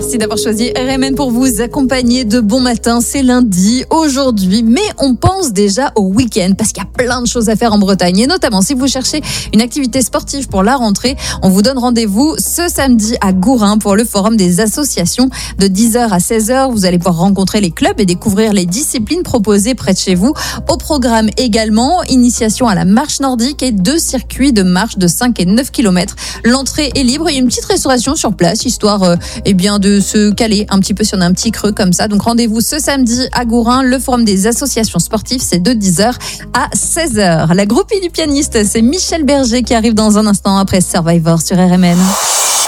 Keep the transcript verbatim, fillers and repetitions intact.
Merci d'avoir choisi R M N pour vous accompagner de bon matin. C'est lundi aujourd'hui, mais on pense déjà au week-end parce qu'il y a plein de choses à faire en Bretagne. Et notamment, si vous cherchez une activité sportive pour la rentrée, on vous donne rendez-vous ce samedi à Gourin pour le forum des associations de dix heures à seize heures. Vous allez pouvoir rencontrer les clubs et découvrir les disciplines proposées près de chez vous. Au programme également, initiation à la marche nordique et deux circuits de marche de cinq et neuf kilomètres. L'entrée est libre. Il y a une petite restauration sur place, histoire euh, eh bien, de se caler un petit peu si on a un petit creux comme ça. Donc rendez-vous ce samedi à Gourin. Le forum des associations sportives, c'est de dix heures à seize heures. La groupie du pianiste, c'est Michel Berger qui arrive dans un instant après Survivor sur R M N.